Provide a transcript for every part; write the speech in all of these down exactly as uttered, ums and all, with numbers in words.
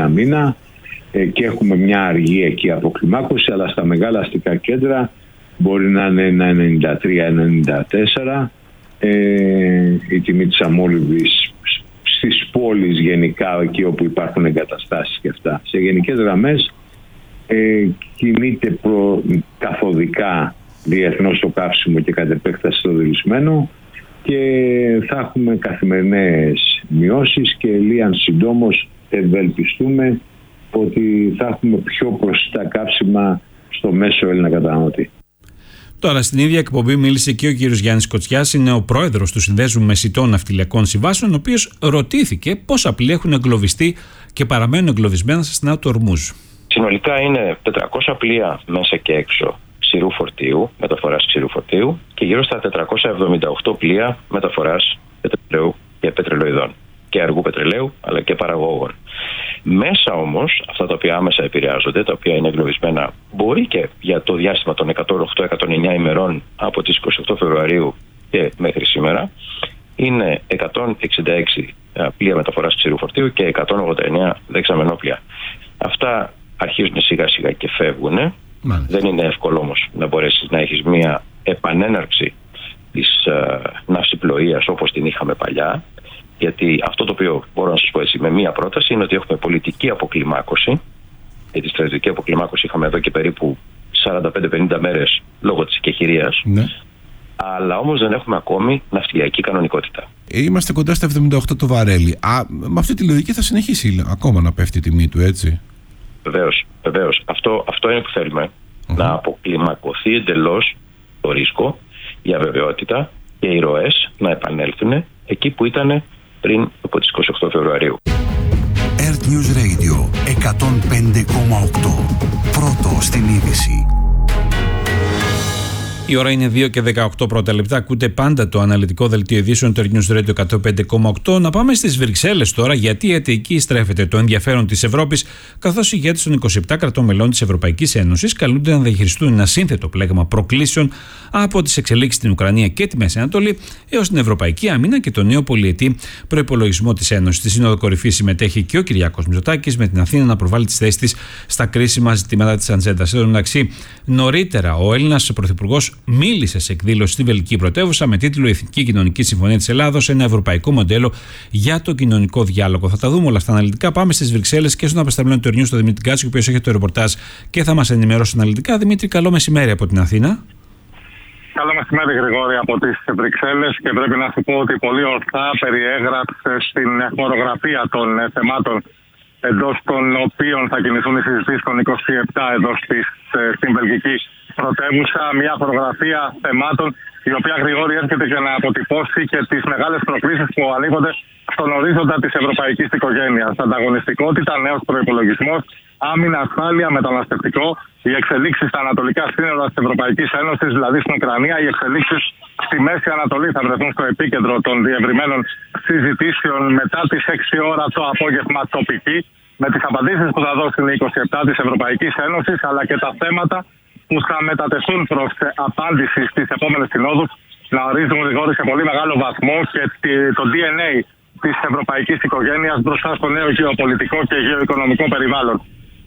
ένα μήνα ε, και έχουμε μια αργή εκεί αποκλιμάκωση, αλλά στα μεγάλα αστικά κέντρα μπορεί να είναι ένα ενενήντα τρία ενενήντα τέσσερα ε, η τιμή της αμόλυβης στις πόλεις γενικά, εκεί όπου υπάρχουν εγκαταστάσεις και αυτά. Σε γενικές γραμμές ε, κινείται προ, καθοδικά διεθνώς το καύσιμο και κατ' επέκταση το δηλισμένο, και θα έχουμε καθημερινές μειώσεις και λίγαν συντόμως ευελπιστούμε ότι θα έχουμε πιο προσιτά καύσιμα στο μέσο Έλληνα καταναλωτή. Τώρα, στην ίδια εκπομπή μίλησε και ο κύριος Γιάννης Κοτσιάς, είναι ο πρόεδρος του Συνδέσμου Μεσητών Ναυτιλιακών Συμβάσεων, ο οποίος ρωτήθηκε πόσα πλοία έχουν εγκλωβιστεί και παραμένουν εγκλωβισμένα στα στενά του Ορμούζ. Συνολικά είναι τετρακόσια πλοία μέσα και έξω ξηρού φορτίου, μεταφοράς ξηρού φορτίου, και γύρω στα τετρακόσια εβδομήντα οκτώ πλοία μεταφοράς πετρελαίου και πετρελοειδών, και αργού πετρελαίου αλλά και παραγόγων. Μέσα όμως, αυτά τα οποία άμεσα επηρεάζονται, τα οποία είναι εγκλωβισμένα, μπορεί και για το διάστημα των εκατόν οκτώ εκατόν εννιά ημερών από τις είκοσι οκτώ Φεβρουαρίου και μέχρι σήμερα, είναι εκατόν εξήντα έξι πλοία μεταφοράς ξηρού φορτίου και εκατόν ογδόντα εννιά δεξαμενόπλοια. Αυτά αρχίζουν σιγά σιγά και φεύγουν. Δεν είναι εύκολο όμως να μπορέσεις να έχεις μια επανέναρξη της uh, ναυσιπλοείας όπως την είχαμε παλιά, γιατί αυτό το οποίο μπορώ να σας πω έτσι με μία πρόταση είναι ότι έχουμε πολιτική αποκλιμάκωση, γιατί στρατιωτική αποκλιμάκωση είχαμε εδώ και περίπου σαράντα πέντε πενήντα μέρες λόγω της εκεχηρίας, ναι. Αλλά όμως δεν έχουμε ακόμη ναυτιλιακή κανονικότητα. Είμαστε κοντά στα εβδομήντα οκτώ το βαρέλι. Α, με αυτή τη λογική θα συνεχίσει ακόμα να πέφτει η τιμή του, έτσι? Βεβαίως, βεβαίως. Αυτό, αυτό είναι που θέλουμε. Uh-huh. Να αποκλιμακωθεί εντελώς το ρίσκο, η αβεβαιότητα και οι ροές να επανέλθουν εκεί που ήταν πριν από τις είκοσι οκτώ Φεβρουαρίου. Earth News Radio εκατόν πέντε κόμμα οκτώ. Πρώτο στην είδηση. Η ώρα είναι δύο και δεκαοκτώ πρώτα λεπτά. Ακούτε πάντα το αναλυτικό δελτίο ειδήσεων του Earth News Radio εκατόν πέντε κόμμα οκτώ. Να πάμε στις Βρυξέλλες τώρα, γιατί εκεί στρέφεται το ενδιαφέρον της Ευρώπης, καθώς οι ηγέτες των είκοσι επτά κρατών μελών της Ευρωπαϊκής Ένωσης καλούνται να διαχειριστούν ένα σύνθετο πλέγμα προκλήσεων από τις εξελίξεις στην Ουκρανία και τη Μέση Ανατολή έως την Ευρωπαϊκή Άμυνα και το νέο πολυετή προϋπολογισμό της Ένωσης. Στη Σύνοδο Κορυφής συμμετέχει και ο Κυριάκος Μητσοτάκης, με την Αθήνα να προβάλλει τις θέσεις της στα κρίσιμα ζητήματα της ατζέντας. Εν τω μεταξύ, νωρίτερα ο Έλληνας πρωθυπουργός μίλησε σε εκδήλωση στη Βελγική πρωτεύουσα με τίτλο «Η Εθνική Κοινωνική Συμφωνία της Ελλάδος, ένα ευρωπαϊκό μοντέλο για το κοινωνικό διάλογο». Θα τα δούμε όλα αυτά αναλυτικά. Πάμε στις Βρυξέλλες και στον απεσταλμένο του Earth News, τον Δημήτρη Γκάτσο, ο οποίος έχει το ρεπορτάζ και θα μας ενημερώσει αναλυτικά. Δημήτρη, καλό μεσημέρι από την Αθήνα. Καλό μεσημέρι, Γρηγόρη, από τις Βρυξέλλες, και πρέπει να σου πω ότι πολύ ορθά περιέγραψε στην χορογραφία των θεμάτων εντός των οποίων θα κινηθούν οι συζητήσεις των είκοσι επτά εδώ στις, στην Βελγική πρωτεύουσα. Μια χορογραφία θεμάτων η οποία, Γρηγόρη, έρχεται για να αποτυπώσει και τις μεγάλες προκλήσεις που ανοίγονται στον ορίζοντα της ευρωπαϊκής οικογένειας. Ανταγωνιστικότητα, νέος προϋπολογισμός, άμυνα, ασφάλεια, μεταναστευτικό, οι εξελίξεις στα ανατολικά σύνορα της Ευρωπαϊκής Ένωσης, δηλαδή στην Ουκρανία, οι εξελίξεις στη Μέση Ανατολή θα βρεθούν στο επίκεντρο των διευρυμένων συζητήσεων μετά τις έξι ώρα το απόγευμα τοπική, με τις απαντήσεις που θα δώσουν οι είκοσι επτά της Ευρωπαϊκής Ένωσης, αλλά και τα θέματα που θα μετατεθούν προς απάντηση στις επόμενες συνόδους, να ορίζουν, Γρηγόρη, σε πολύ μεγάλο βαθμό και το ντι εν έι της ευρωπαϊκής οικογένειας μπροστά στο νέο γεωπολιτικό και γεωοικονομικό περιβάλλον.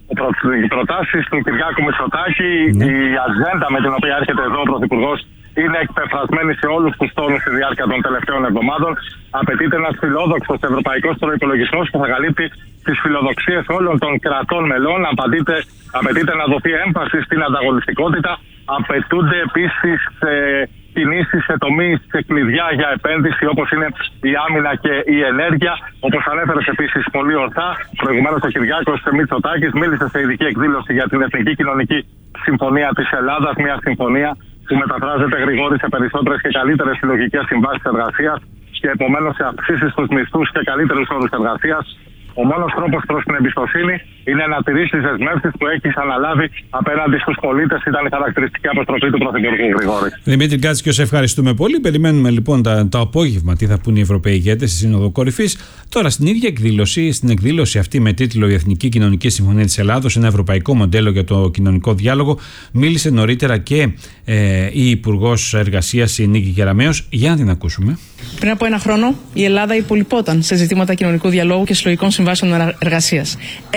Οι προτάσεις του Κυριάκου Μητσοτάκη, ναι. Η ατζέντα με την οποία έρχεται εδώ ο Πρωθυπουργός είναι εκπεφρασμένη σε όλους τους τόνους στη διάρκεια των τελευταίων εβδομάδων. Απαιτείται ένας φιλόδοξος ευρωπαϊκός προϋπολογισμός που θα καλύπτει τις φιλοδοξίες όλων των κρατών μελών. Απαιτείται, απαιτείται να δοθεί έμφαση στην ανταγωνιστικότητα. Απαιτούνται επίσης ε, κινήσεις σε τομείς σε κλειδιά για επένδυση, όπως είναι η άμυνα και η ενέργεια. Όπως ανέφερε επίσης πολύ ορθά προηγουμένως ο Κυριάκος Μητσοτάκης, μίλησε σε ειδική εκδήλωση για την Εθνική Κοινωνική Συμφωνία της Ελλάδας, μια συμφωνία που μεταφράζεται, Γρηγόρη, σε περισσότερες και καλύτερες συλλογικές συμβάσεις εργασίας και επομένως σε αυξήσεις στους μισθούς και καλύτερους όρους εργασίας. Ο μόνος τρόπος προς την εμπιστοσύνη είναι να τηρήσει τις δεσμεύσεις που έχεις αναλάβει απέναντι στους πολίτες. Ήταν η χαρακτηριστική αποστροφή του Πρωθυπουργού, Γρηγόρη. Δημήτρη Γκάτσο, σε ευχαριστούμε πολύ. Περιμένουμε λοιπόν τα, το απόγευμα τι θα πούν οι Ευρωπαίοι ηγέτες στη Σύνοδο Κορυφής. Τώρα, στην ίδια εκδήλωση, στην εκδήλωση αυτή με τίτλο «Η Εθνική Κοινωνική Συμφωνία της Ελλάδος, ένα ευρωπαϊκό μοντέλο για το κοινωνικό διάλογο», μίλησε νωρίτερα και ε, η Υπουργός Εργασίας, η Νίκη Κεραμέως. Για να την ακούσουμε. Πριν από ένα χρόνο, η Ελλάδα υπολοιπόταν σε ζητήματα κοινωνικού διαλόγου και συλλογικών συμβάσεων εργασίας.